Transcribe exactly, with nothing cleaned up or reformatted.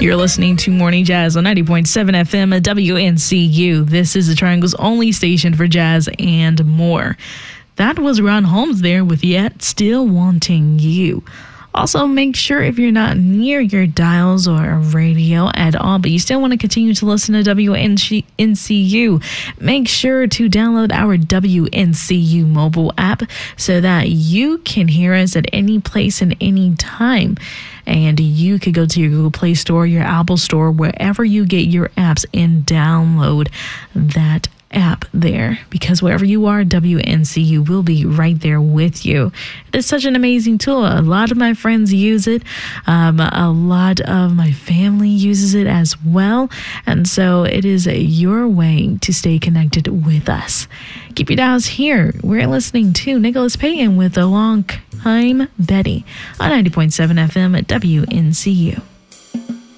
You're listening to Morning Jazz on ninety point seven F M at W N C U. This is the Triangle's only station for jazz and more. That was Ron Holmes there with Yet Still Wanting You. Also, make sure if you're not near your dials or a radio at all, but you still want to continue to listen to W N C U, make sure to download our W N C U mobile app so that you can hear us at any place and any time. And you could go to your Google Play Store, your Apple Store, wherever you get your apps, and download that app there, because wherever you are, W N C U will be right there with you. It's such an amazing tool. A lot of my friends use it. Um, a lot of my family uses it as well. And so it is your way to stay connected with us. Keep your dials here. We're listening to Nicholas Payton with A Long Time Betty on ninety point seven F M at W N C U.